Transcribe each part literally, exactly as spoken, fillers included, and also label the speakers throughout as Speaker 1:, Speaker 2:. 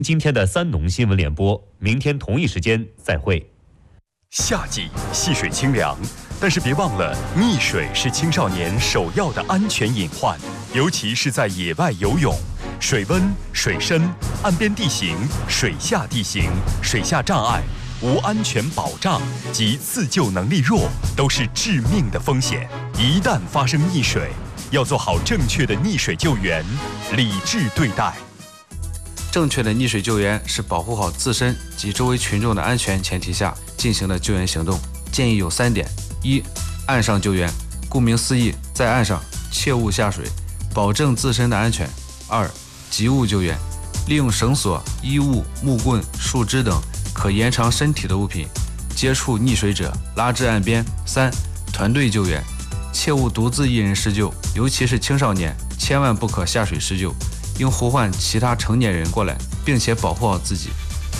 Speaker 1: 今天的三农新闻联播，明天同一时间再会。
Speaker 2: 夏季细水清凉，但是别忘了，溺水是青少年首要的安全隐患，尤其是在野外游泳。水温、水深、岸边地形、水下地形、水下障碍、无安全保障及自救能力弱，都是致命的风险。一旦发生溺水，要做好正确的溺水救援，理智对待。
Speaker 3: 正确的溺水救援是保护好自身及周围群众的安全前提下进行的救援行动，建议有三点：一、岸上救援，顾名思义，在岸上切勿下水，保证自身的安全；二、急物救援，利用绳索、衣物、木棍、树枝等可延长身体的物品接触溺水者，拉至岸边；三、团队救援，切勿独自一人施救，尤其是青少年，千万不可下水施救，应呼唤其他成年人过来，并且保护好自己。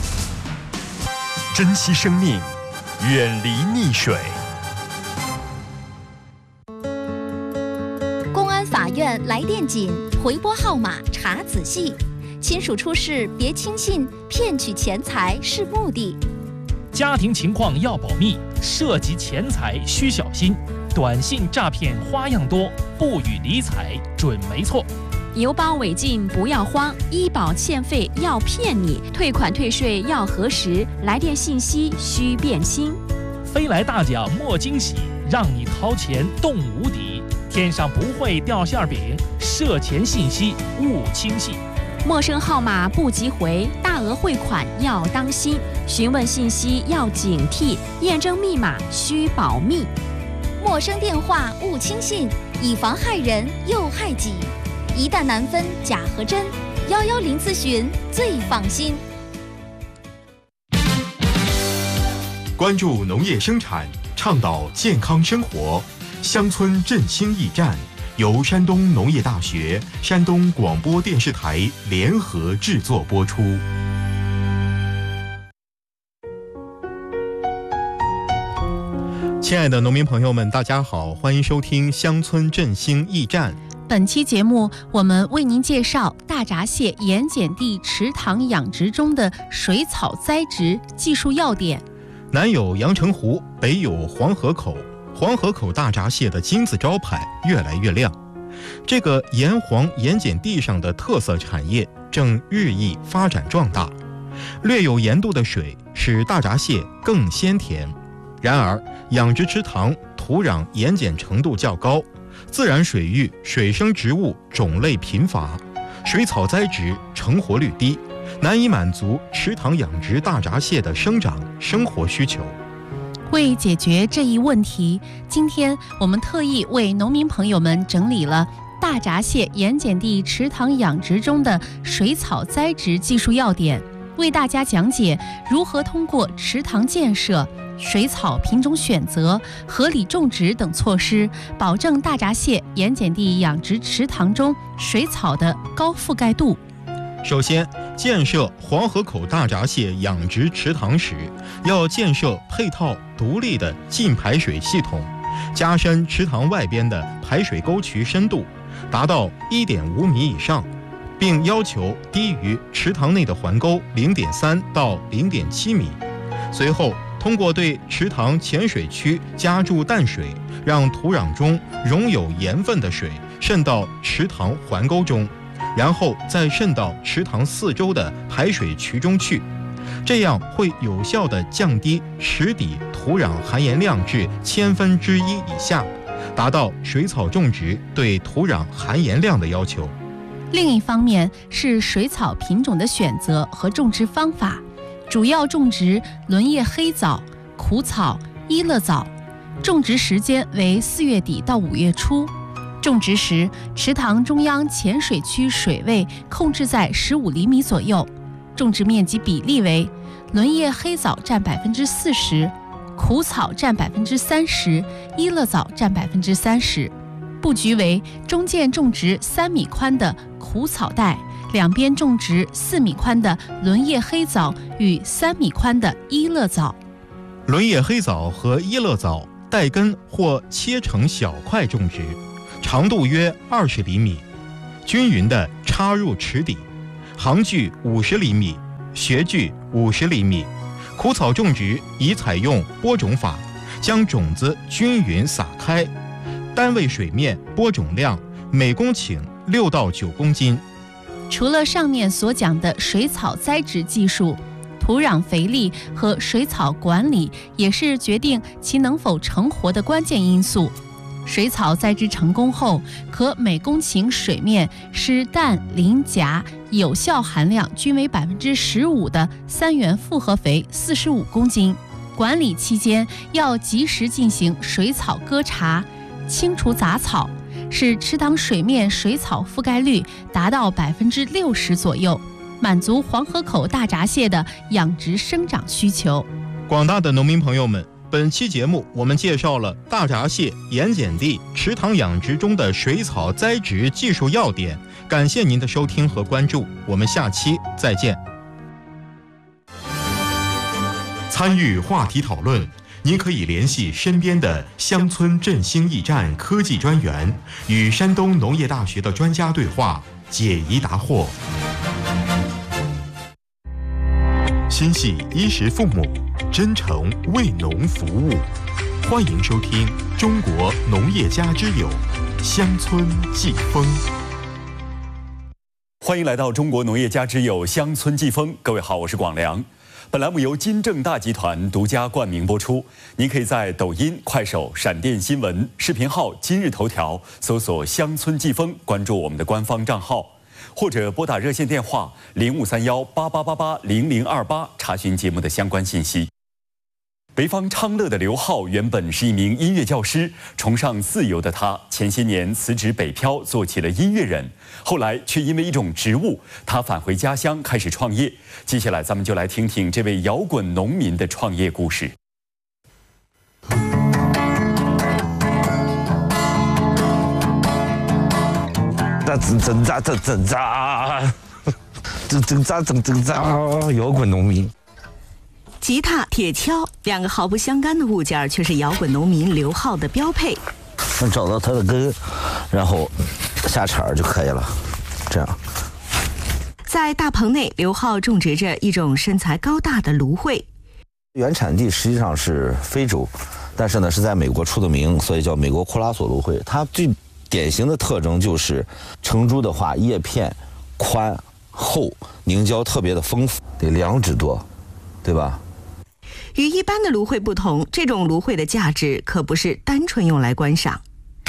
Speaker 2: 珍惜生命，远离溺水。
Speaker 4: 公安法院来电紧，回拨号码查仔细。亲属出事别轻信，骗取钱财是目的。
Speaker 5: 家庭情况要保密，涉及钱财需小心。短信诈骗花样多，不予理睬准没错。
Speaker 6: 邮包违禁不要慌，医保欠费要骗你，退款退税要核实，来电信息需辨清。
Speaker 5: 飞来大奖莫惊喜，让你掏钱动无敌。天上不会掉馅饼，涉钱信息勿轻信。
Speaker 6: 陌生号码不急回，大额汇款要当心，询问信息要警惕，验证密码需保密。
Speaker 4: 陌生电话勿轻信，以防害人又害己。一旦难分假和真，幺幺零咨询最放心。
Speaker 7: 关注农业生产，倡导健康生活，乡村振兴驿站由山东农业大学、山东广播电视台联合制作播出。亲爱的农民朋友们，大家好，欢迎收听乡村振兴驿站。
Speaker 8: 本期节目，我们为您介绍大闸蟹盐碱地池塘养殖中的水草栽植技术要点。
Speaker 7: 南有阳澄湖，北有黄河口，黄河口大闸蟹的金字招牌越来越亮。这个盐黄盐碱地上的特色产业正日益发展壮大。略有盐度的水使大闸蟹更鲜甜。然而，养殖池塘土壤盐碱程度较高，自然水域水生植物种类贫乏，水草栽植成活率低，难以满足池塘养殖大闸蟹的生长生活需求。
Speaker 8: 为解决这一问题，今天我们特意为农民朋友们整理了大闸蟹盐碱地池塘养殖中的水草栽植技术要点，为大家讲解如何通过池塘建设、水草品种选择、合理种植等措施，保证大闸蟹盐碱地养殖池塘中水草的高覆盖度。
Speaker 7: 首先，建设黄河口大闸蟹养殖池塘时，要建设配套独立的净排水系统，加深池塘外边的排水沟渠深度，达到 一点五米以上，并要求低于池塘内的环沟 零点三到零点七米。随后，通过对池塘浅水区加注淡水，让土壤中溶有盐分的水渗到池塘环沟中，然后再渗到池塘四周的排水渠中去，这样会有效地降低池底土壤含盐量至千分之一以下，达到水草种植对土壤含盐量的要求。
Speaker 8: 另一方面是水草品种的选择和种植方法，主要种植轮叶黑枣、苦草、伊乐枣，种植时间为四月底到五月初。种植时，池塘中央浅水区水位控制在十五厘米左右，种植面积比例为轮叶黑枣占百分之四十，苦草占百分之三十，伊乐枣占百分之三十。布局为中间种植三米宽的苦草带，两边种植四米宽的轮叶黑枣与三米宽的伊乐枣。
Speaker 7: 轮叶黑枣和伊乐枣带根或切成小块种植，长度约二十厘米，均匀地插入池底，行距五十厘米， 学距五十厘米。苦草种植宜采用播种法，将种子均匀撒开，单位水面播种量每公顷六到九公斤。
Speaker 8: 除了上面所讲的水草栽植技术，土壤肥力和水草管理也是决定其能否成活的关键因素。水草栽植成功后，可每公顷水面施氮、磷、钾有效含量均为百分之十五的三元复合肥四十五公斤。管理期间要及时进行水草割查，清除杂草，使池塘水面水草覆盖率达到百分之六十左右，满足黄河口大闸蟹的养殖生长需求。
Speaker 7: 广大的农民朋友们，本期节目我们介绍了大闸蟹盐碱地池塘养殖中的水草栽植技术要点。感谢您的收听和关注，我们下期再见。参与话题讨论，您可以联系身边的乡村振兴驿站科技专员，与山东农业大学的专家对话，解疑答惑。心系衣食父母，真诚为农服务。欢迎收听《中国农业家之友》乡村季风。
Speaker 2: 欢迎来到中国农业家之友乡村季风。各位好，我是广良。本栏目由金正大集团独家冠名播出。您可以在抖音、快手、闪电新闻、视频号今日头条搜索“乡村季风”，关注我们的官方账号，或者拨打热线电话零五三幺八八八八零零二八查询节目的相关信息。北方昌乐的刘浩原本是一名音乐教师，崇尚自由的他前些年辞职北漂，做起了音乐人。后来却因为一种植物，他返回家乡开始创业。接下来咱们就来听听这位摇滚农民的创业故事。
Speaker 9: 挣挣扎挣挣扎，挣挣扎挣挣扎，摇滚农民。
Speaker 10: 吉他、铁锹，两个毫不相干的物件，却是摇滚农民刘浩的标配。
Speaker 9: 找到它的根，然后下茬就可以了。这样，
Speaker 10: 在大棚内，刘浩种植着一种身材高大的芦荟。
Speaker 9: 原产地实际上是非洲，但是呢是在美国出的名，所以叫美国库拉索芦荟。它最典型的特征就是成株的话，叶片宽厚，凝胶特别的丰富，得两指多，对吧？
Speaker 10: 与一般的芦荟不同，这种芦荟的价值可不是单纯用来观赏。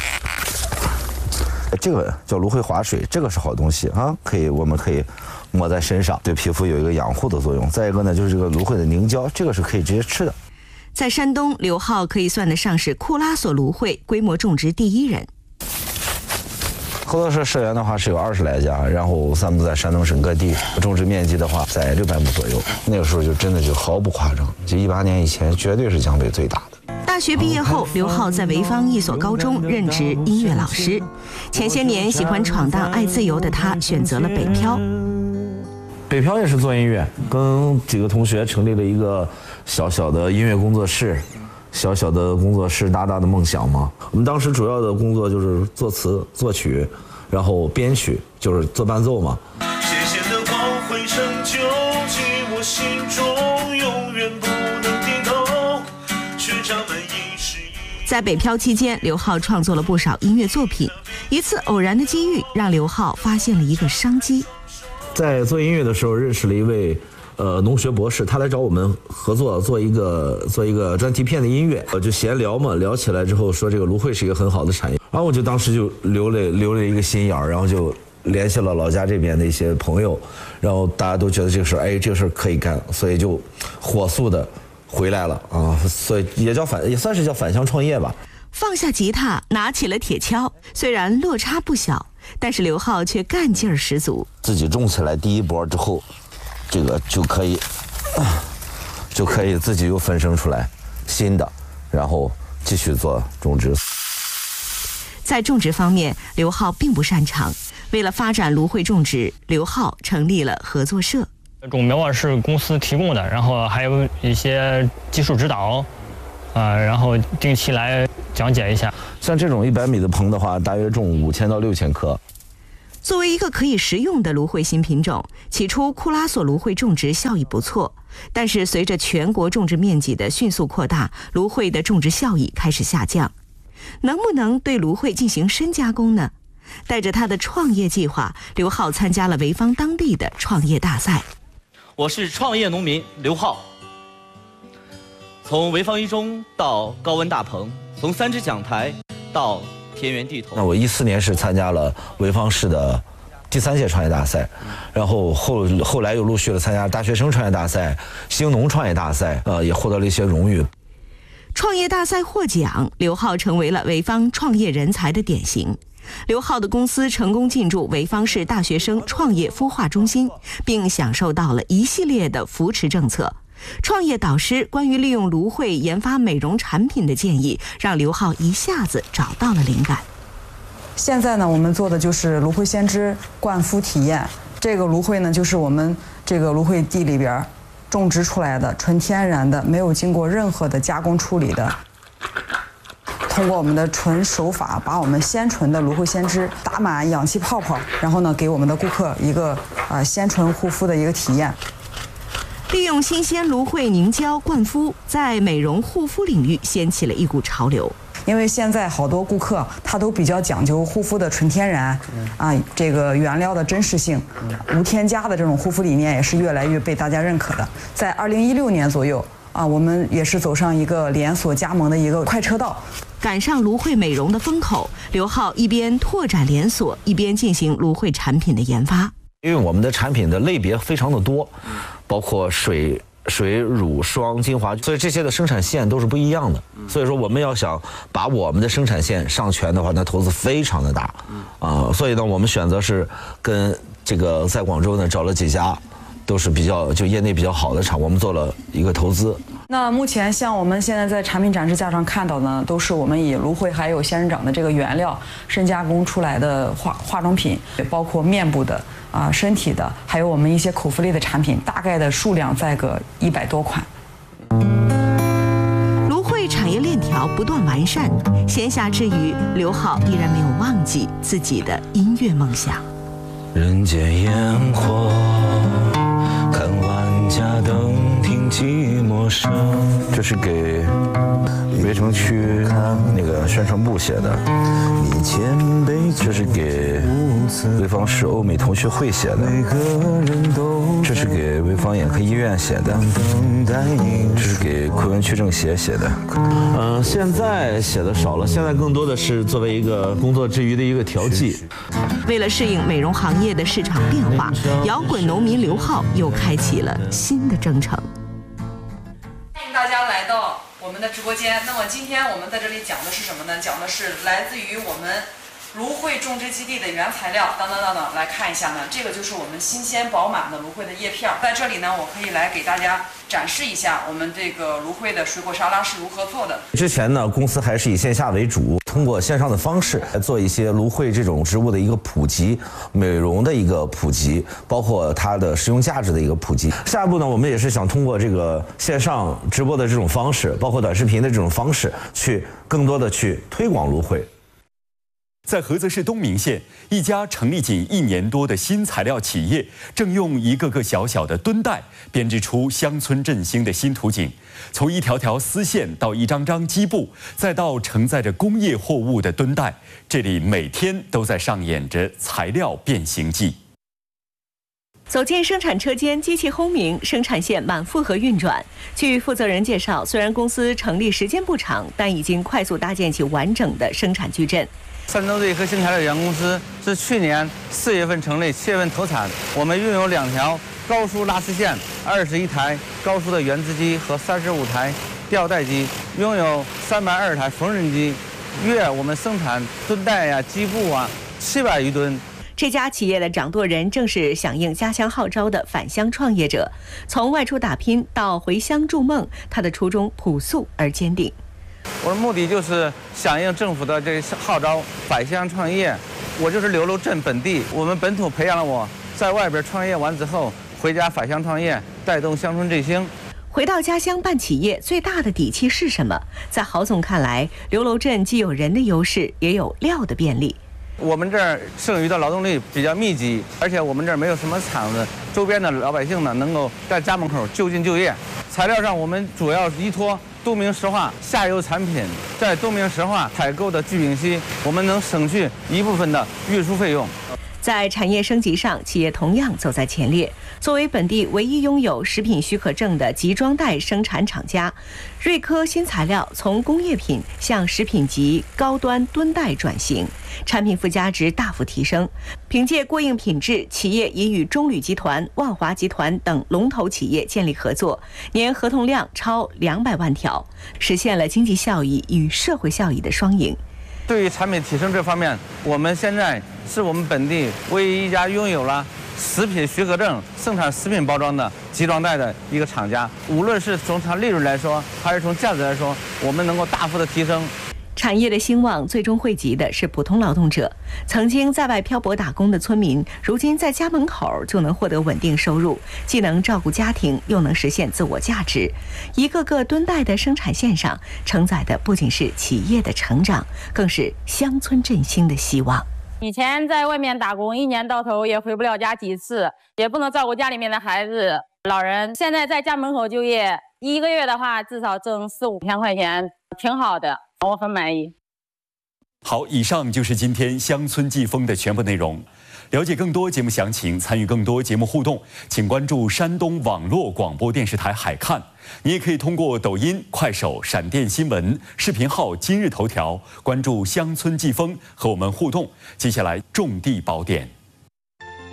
Speaker 9: 这个叫芦荟滑水，这个是好东西啊，可以我们可以抹在身上，对皮肤有一个养护的作用。再一个呢，就是这个芦荟的凝胶，这个是可以直接吃的。
Speaker 10: 在山东，刘浩可以算得上是库拉索芦荟规模种植第一人。
Speaker 9: 合作社社员的话是有二十来家，然后散布在山东省各地，种植面积的话在六百亩左右。那个时候就真的就毫不夸张，就一八年以前绝对是江北最大的。
Speaker 10: 大学毕业后，刘浩在潍坊一所高中任职音乐老师。前些年喜欢闯荡、爱自由的他，选择了北漂。
Speaker 11: 北漂也是做音乐，跟几个同学成立了一个小小的音乐工作室。小小的工作室，大大的梦想嘛。我们当时主要的工作就是作词、作曲，然后编曲，就是做伴奏嘛。
Speaker 12: 谢谢的光辉成就进我心中，永远不能低头。学长们一时一。
Speaker 10: 在北漂期间，刘浩创作了不少音乐作品。一次偶然的机遇，让刘浩发现了一个商机。
Speaker 11: 在做音乐的时候，认识了一位。呃，农学博士，他来找我们合作做一个做一个专题片的音乐，呃，就闲聊嘛，聊起来之后说这个芦荟是一个很好的产业，然后我就当时就留了留了一个心眼儿，然后就联系了老家这边的一些朋友，然后大家都觉得这个事儿，哎，这个事儿可以干，所以就火速的回来了啊，所以也叫返也算是叫返乡创业吧。
Speaker 10: 放下吉他，拿起了铁锹，虽然落差不小，但是刘浩却干劲儿十足。
Speaker 9: 自己种起来第一波之后。这个就可以，啊，就可以自己又分生出来新的，然后继续做种植。
Speaker 10: 在种植方面，刘浩并不擅长。为了发展芦荟种植，刘浩成立了合作社。
Speaker 13: 种苗啊是公司提供的，然后还有一些技术指导，啊、呃，然后定期来讲解一下。
Speaker 9: 像这种一百米的棚的话，大约种五千到六千棵。
Speaker 10: 作为一个可以食用的芦荟新品种，起初库拉索芦荟种植效益不错，但是随着全国种植面积的迅速扩大，芦荟的种植效益开始下降。能不能对芦荟进行深加工呢？带着他的创业计划，刘浩参加了潍坊当地的创业大赛。
Speaker 14: 我是创业农民刘浩，从潍坊一中到高温大棚，从三支讲台到田园地头。
Speaker 9: 那我一四年是参加了潍坊市的第三届创业大赛，然后后后来又陆续的参加大学生创业大赛、兴农创业大赛，呃，也获得了一些荣誉。
Speaker 10: 创业大赛获奖，刘浩成为了潍坊创业人才的典型。刘浩的公司成功进驻潍坊市大学生创业孵化中心，并享受到了一系列的扶持政策。创业导师关于利用芦荟研发美容产品的建议，让刘浩一下子找到了灵感。
Speaker 15: 现在呢，我们做的就是芦荟鲜汁灌肤体验。这个芦荟呢，就是我们这个芦荟地里边种植出来的，纯天然的，没有经过任何的加工处理的。通过我们的纯手法，把我们鲜纯的芦荟鲜汁打满氧气泡泡，然后呢，给我们的顾客一个呃鲜纯护肤的一个体验。
Speaker 10: 利用新鲜芦荟凝胶灌肤，在美容护肤领域掀起了一股潮流。
Speaker 15: 因为现在好多顾客他都比较讲究护肤的纯天然，啊，这个原料的真实性，无添加的这种护肤理念也是越来越被大家认可的。在二零一六年左右啊，我们也是走上一个连锁加盟的一个快车道。
Speaker 10: 赶上芦荟美容的风口，刘浩一边拓展连锁，一边进行芦荟产品的研发。
Speaker 9: 因为我们的产品的类别非常的多，包括水、水、乳、霜、精华，所以这些的生产线都是不一样的。所以说，我们要想把我们的生产线上全的话，那投资非常的大，啊、呃，所以呢，我们选择是跟这个在广州呢找了几家，都是比较就业内比较好的厂，我们做了一个投资。
Speaker 15: 那目前像我们现在在产品展示架上看到的呢，都是我们以芦荟还有仙人掌的这个原料深加工出来的化化妆品，也包括面部的啊、呃、身体的，还有我们一些口服类的产品，大概的数量在个一百多款。
Speaker 10: 芦荟产业链条不断完善，闲暇之余，刘浩依然没有忘记自己的音乐梦想。
Speaker 12: 人间烟火，看万家灯，听寂寞声。
Speaker 9: 这是给潍城区那个宣传部写的，这是给潍坊市欧美同学会写的，这是给潍坊眼科医院写的，这是给昆文区政协写的。嗯、呃，现在写的少了，现在更多的是作为一个工作之余的一个调剂。
Speaker 10: 为了适应美容行业的市场变化，摇滚农民刘浩又开启了新的征程。
Speaker 16: 欢迎大家来到我们的直播间。那么今天我们在这里讲的是什么呢？讲的是来自于我们芦荟种植基地的原材料。等等等等，来看一下呢，这个就是我们新鲜饱满的芦荟的叶片。在这里呢，我可以来给大家展示一下我们这个芦荟的水果沙拉是如何做的。
Speaker 9: 之前呢，公司还是以线下为主，通过线上的方式来做一些芦荟这种植物的一个普及、美容的一个普及，包括它的实用价值的一个普及。下一步呢，我们也是想通过这个线上直播的这种方式，包括短视频的这种方式，去更多的去推广芦荟。
Speaker 2: 在菏泽市东明县，一家成立仅一年多的新材料企业，正用一个个小小的墩带编织出乡村振兴的新图景。从一条条丝线到一张张机布，再到承载着工业货物的墩带，这里每天都在上演着材料变形记。
Speaker 10: 走进生产车间，机器轰鸣，生产线满负荷运转。据负责人介绍，虽然公司成立时间不长，但已经快速搭建起完整的生产矩阵。
Speaker 17: 山东瑞科新材料有限公司是去年四月份成立，七月份投产。我们拥有两条高速拉丝线、二十一台高速的原子机和三十五台吊带机，拥有三百二十台缝纫机。月我们生产墩带呀、机布啊七百余吨。
Speaker 10: 这家企业的掌舵人正是响应家乡号召的返乡创业者，从外出打拼到回乡筑梦，他的初衷朴素而坚定。
Speaker 17: 我的目的就是响应政府的这个号召，返乡创业。我就是刘楼镇本地，我们本土培养了我，在外边创业完之后，回家返乡创业，带动乡村振兴。
Speaker 10: 回到家乡办企业，最大的底气是什么？在郝总看来，刘楼镇既有人的优势，也有料的便利。
Speaker 17: 我们这儿剩余的劳动力比较密集，而且我们这儿没有什么厂子，周边的老百姓呢能够在家门口就近就业。材料上我们主要依托东明石化下游产品，在东明石化采购的聚丙烯，我们能省去一部分的运输费用。
Speaker 10: 在产业升级上，企业同样走在前列。作为本地唯一拥有食品许可证的集装袋生产厂家，瑞科新材料从工业品向食品级高端吨袋转型，产品附加值大幅提升。凭借过硬品质，企业已与中铝集团、万华集团等龙头企业建立合作，年合同量超两百万条，实现了经济效益与社会效益的双赢。
Speaker 17: 对于产品提升这方面，我们现在是我们本地唯一一家拥有了食品许可证生产食品包装的集装袋的一个厂家。无论是从它利润来说，还是从价值来说，我们能够大幅的提升。
Speaker 10: 产业的兴旺最终惠及的是普通劳动者。曾经在外漂泊打工的村民，如今在家门口就能获得稳定收入，既能照顾家庭，又能实现自我价值。一个个吨袋的生产线上，承载的不仅是企业的成长，更是乡村振兴的希望。
Speaker 18: 以前在外面打工，一年到头也回不了家几次，也不能照顾家里面的孩子、老人。现在在家门口就业，一个月的话至少挣四五千块钱，挺好的。我很满意。
Speaker 2: 好，以上就是今天乡村季风的全部内容。了解更多节目详情，参与更多节目互动，请关注山东网络广播电视台海看。你也可以通过抖音、快手、闪电新闻视频号、今日头条关注乡村季风和我们互动。接下来种地宝典。